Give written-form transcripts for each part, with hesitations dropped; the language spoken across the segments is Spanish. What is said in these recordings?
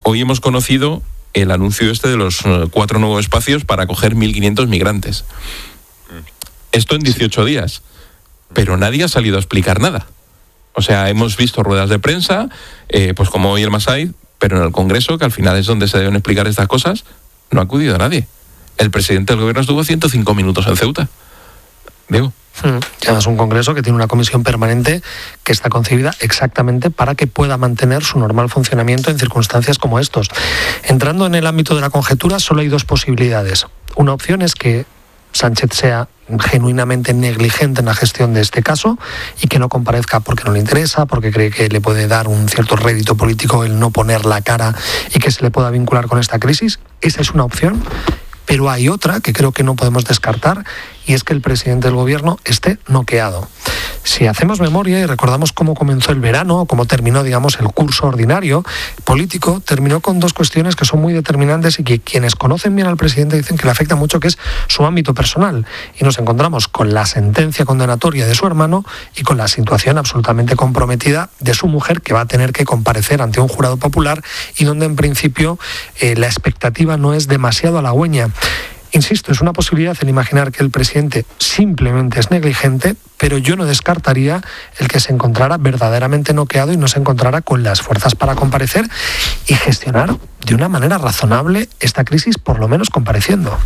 hoy hemos conocido el anuncio de los 4 nuevos espacios para acoger 1.500 migrantes. Esto en 18 días. Pero nadie ha salido a explicar nada. O sea, hemos visto ruedas de prensa, pues como hoy el Masai, pero en el Congreso, que al final es donde se deben explicar estas cosas, no ha acudido nadie. El presidente del gobierno estuvo 105 minutos en Ceuta. Diego. Y además un Congreso que tiene una comisión permanente que está concebida exactamente para que pueda mantener su normal funcionamiento en circunstancias como estos. Entrando en el ámbito de la conjetura, solo hay 2 posibilidades. Una opción es que Sánchez sea genuinamente negligente en la gestión de este caso y que no comparezca porque no le interesa, porque cree que le puede dar un cierto rédito político el no poner la cara y que se le pueda vincular con esta crisis. Esa es una opción. Pero hay otra que creo que no podemos descartar, y es que el presidente del gobierno esté noqueado. Si hacemos memoria y recordamos cómo comenzó el verano, cómo terminó, digamos, el curso ordinario político, terminó con 2 cuestiones que son muy determinantes y que quienes conocen bien al presidente dicen que le afecta mucho, que es su ámbito personal. Y nos encontramos con la sentencia condenatoria de su hermano y con la situación absolutamente comprometida de su mujer, que va a tener que comparecer ante un jurado popular y donde en principio la expectativa no es demasiado halagüeña. Insisto, es una posibilidad el imaginar que el presidente simplemente es negligente, pero yo no descartaría el que se encontrara verdaderamente noqueado y no se encontrara con las fuerzas para comparecer y gestionar de una manera razonable esta crisis, por lo menos compareciendo.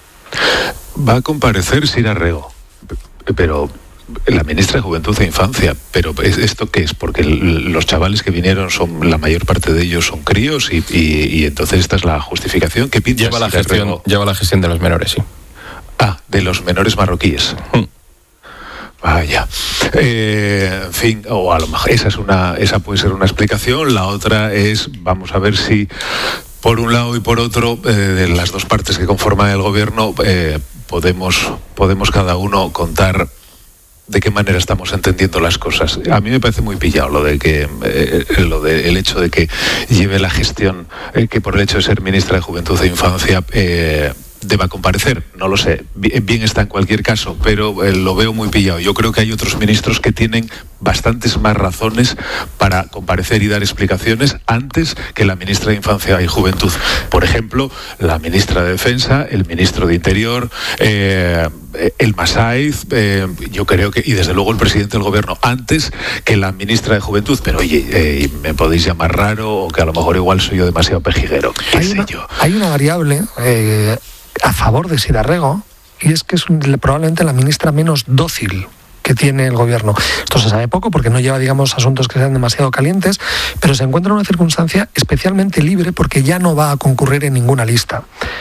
Va a comparecer Sira Rego, pero la ministra de Juventud e Infancia. ¿Pero esto qué es? Porque los chavales que vinieron, la mayor parte de ellos son críos y entonces esta es la justificación que pinta. Lleva la gestión de los menores, sí. De los menores marroquíes. Vaya. En fin, o a lo mejor esa puede ser una explicación. La otra es, vamos a ver si por un lado y por otro, de las 2 partes que conforman el gobierno, podemos cada uno contar de qué manera estamos entendiendo las cosas. A mí me parece muy pillado lo de que el hecho de que lleve la gestión, que por el hecho de ser ministra de Juventud e Infancia deba comparecer. No lo sé, bien está en cualquier caso, pero lo veo muy pillado. Yo creo que hay otros ministros que tienen bastantes más razones para comparecer y dar explicaciones antes que la ministra de Infancia y Juventud. Por ejemplo, la ministra de Defensa, el ministro de Interior, el Masaiz, yo creo que, y desde luego el presidente del gobierno, antes que la ministra de Juventud. Pero oye, me podéis llamar raro o que a lo mejor igual soy yo demasiado pejiguero. Hay una variable a favor de Sira Rego, y es que es probablemente la ministra menos dócil que tiene el gobierno. Esto se sabe poco porque no lleva, digamos, asuntos que sean demasiado calientes, pero se encuentra en una circunstancia especialmente libre porque ya no va a concurrir en ninguna lista.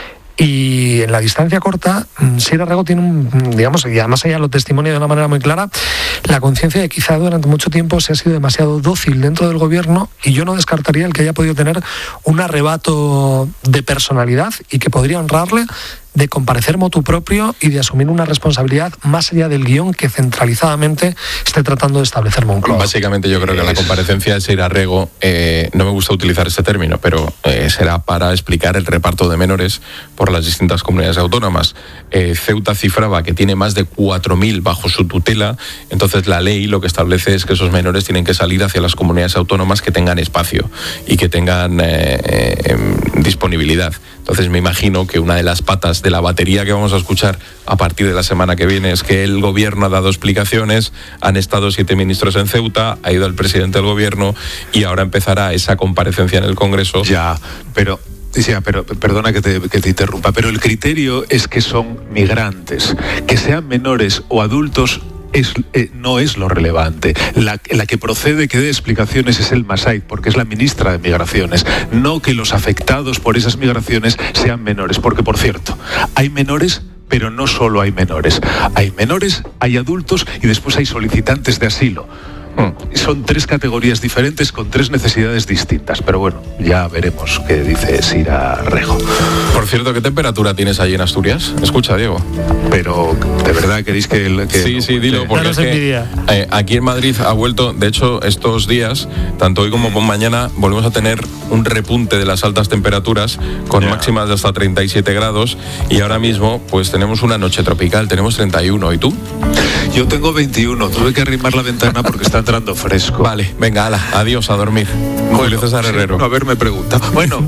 Y en la distancia corta, Sira Rego tiene digamos, y además ella lo testimonia de una manera muy clara, la conciencia de que quizá durante mucho tiempo se ha sido demasiado dócil dentro del gobierno, y yo no descartaría el que haya podido tener un arrebato de personalidad y que podría honrarle de comparecer motu propio y de asumir una responsabilidad más allá del guión que centralizadamente esté tratando de establecer Moncloa. Básicamente yo creo que la comparecencia de Sira Rego, no me gusta utilizar ese término, pero será para explicar el reparto de menores por las distintas comunidades autónomas. Ceuta cifraba que tiene más de 4.000 bajo su tutela, entonces la ley lo que establece es que esos menores tienen que salir hacia las comunidades autónomas que tengan espacio y que tengan disponibilidad. Entonces me imagino que una de las patas de la batería que vamos a escuchar a partir de la semana que viene es que el gobierno ha dado explicaciones, han estado 7 ministros en Ceuta, ha ido el presidente del gobierno y ahora empezará esa comparecencia en el Congreso. Pero perdona que te interrumpa, pero el criterio es que son migrantes, que sean menores o adultos. No es lo relevante. La que procede que dé explicaciones es el Masaiz, porque es la ministra de Migraciones, no que los afectados por esas migraciones sean menores, porque por cierto, hay menores, pero no solo hay menores, hay adultos y después hay solicitantes de asilo. Son 3 categorías diferentes con 3 necesidades distintas, pero bueno, ya veremos qué dice Sira Rego. Por cierto, ¿qué temperatura tienes allí en Asturias? Escucha, Diego. Pero, ¿de verdad queréis que Sí, dilo, porque es que aquí en Madrid ha vuelto, de hecho, estos días, tanto hoy como mañana, volvemos a tener un repunte de las altas temperaturas con máximas de hasta 37 grados y ahora mismo, pues tenemos una noche tropical, tenemos 31. ¿Y tú? Yo tengo 21, tuve que arrimar la ventana porque está entrando fresco. Vale, venga, ala, adiós, a dormir. Julio César Herrero. A ver, me pregunta. Bueno.